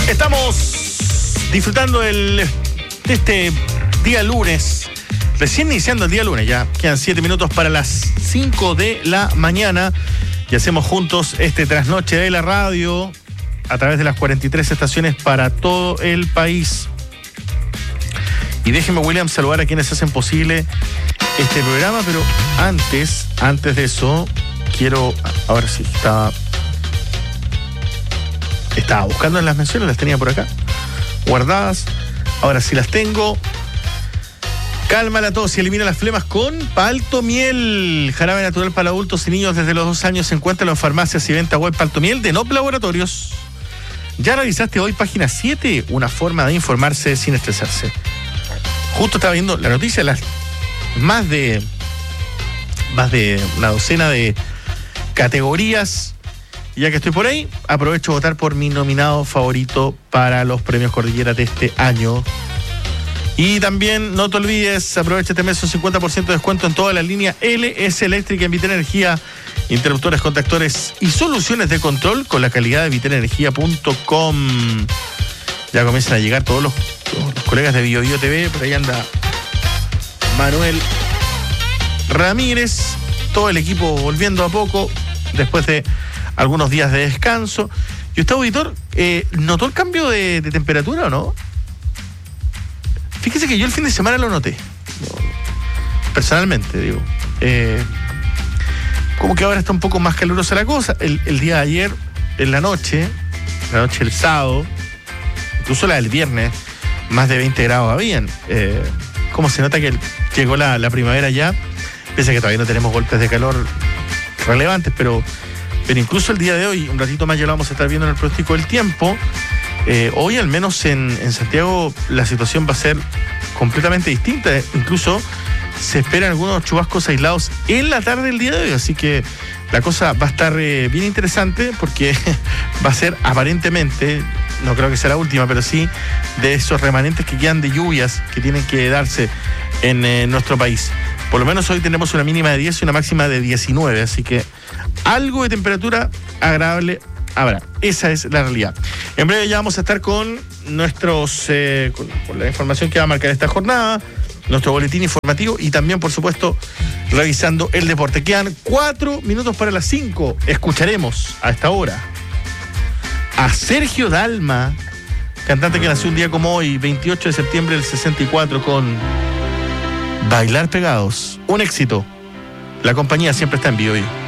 Estamos disfrutando de este día lunes, recién iniciando el día lunes, ya quedan 7 minutos para las 5 de la mañana y hacemos juntos este trasnoche de la radio a través de las 43 estaciones para todo el país. Y déjeme, William, saludar a quienes hacen posible este programa, pero antes de eso, quiero, ahora sí, estaba buscando en las menciones, las tenía por acá, guardadas, ahora sí las tengo. Calma la tos y elimina las flemas con Paltomiel, jarabe natural para adultos y niños desde los 2 años. Se encuentra en farmacias y venta web. Paltomiel de Nop Laboratorios. ¿Ya revisaste hoy página 7? Una forma de informarse sin estresarse. Justo estaba viendo la noticia, más de una docena de categorías. Ya que estoy por ahí, aprovecho a votar por mi nominado favorito para los premios Cordillera de este año. Y también, no te olvides, aprovecha este mes un 50% de descuento en toda la línea LS Eléctrica en Vitenergía, interruptores, contactores y soluciones de control con la calidad de vitenergía.com. Ya comienzan a llegar todos los colegas de Bio Bio TV, por ahí anda Manuel Ramírez, todo el equipo volviendo a poco, después de algunos días de descanso. ¿Y usted, auditor, notó el cambio de temperatura o no? Fíjese que yo el fin de semana lo noté. Personalmente, digo. Como que ahora está un poco más calurosa la cosa. El día de ayer, en la noche del sábado, incluso la del viernes, más de 20 grados habían. ¿Cómo se nota que llegó la primavera ya? Pese a que todavía no tenemos golpes de calor relevantes, pero incluso el día de hoy, un ratito más ya lo vamos a estar viendo en el pronóstico del tiempo. Hoy, al menos en Santiago, la situación va a ser completamente distinta. Incluso se esperan algunos chubascos aislados en la tarde del día de hoy. Así que la cosa va a estar bien interesante porque va a ser aparentemente, no creo que sea la última, pero sí de esos remanentes que quedan de lluvias que tienen que darse en nuestro país. Por lo menos hoy tenemos una mínima de 10 y una máxima de 19, así que algo de temperatura agradable habrá. Esa es la realidad. En breve ya vamos a estar con nuestros con la información que va a marcar esta jornada, nuestro boletín informativo y también, por supuesto, revisando el deporte. Quedan 4 minutos para las 5. Escucharemos a esta hora a Sergio Dalma, cantante que nació un día como hoy, 28 de septiembre del 64, con Bailar Pegados. Un éxito. La compañía siempre está en Bio Bio.